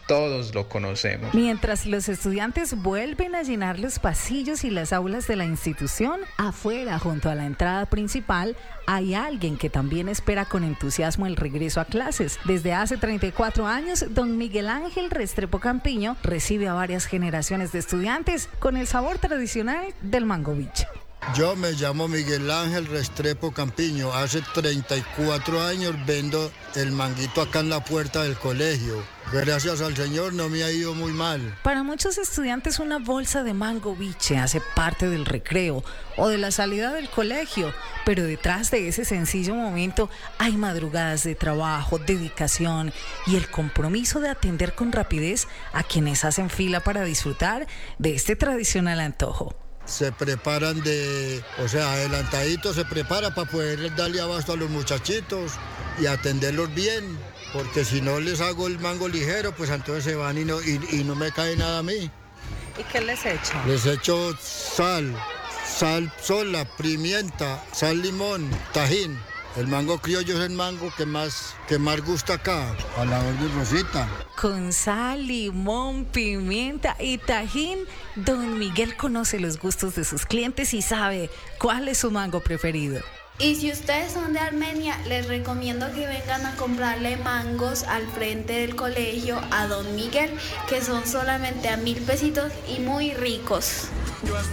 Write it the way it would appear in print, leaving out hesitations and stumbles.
todos lo conocemos. Mientras los estudiantes vuelven a llenar los pasillos y las aulas de la institución, afuera, junto a la entrada principal, hay alguien que también espera con entusiasmo el regreso a clases. Desde hace 34 años, don Miguel Ángel Restrepo Campiño recibe a varias generaciones de estudiantes con el sabor tradicional del mango biche. Yo me llamo Miguel Ángel Restrepo Campiño. Hace 34 años vendo el manguito acá en la puerta del colegio. Gracias al Señor no me ha ido muy mal. Para muchos estudiantes una bolsa de mango biche hace parte del recreo o de la salida del colegio, pero detrás de ese sencillo momento hay madrugadas de trabajo, dedicación y el compromiso de atender con rapidez a quienes hacen fila para disfrutar de este tradicional antojo. Se preparan adelantadito se prepara para poder darle abasto a los muchachitos y atenderlos bien, porque si no les hago el mango ligero, pues entonces se van y no me cae nada a mí. ¿Y qué les echo? Les echo sal sola, pimienta, sal, limón, tajín. El mango criollo es el mango que más gusta acá, a la verde rosita. Con sal, limón, pimienta y tajín, don Miguel conoce los gustos de sus clientes y sabe cuál es su mango preferido. Y si ustedes son de Armenia, les recomiendo que vengan a comprarle mangos al frente del colegio a don Miguel, que son solamente a 1.000 pesitos y muy ricos.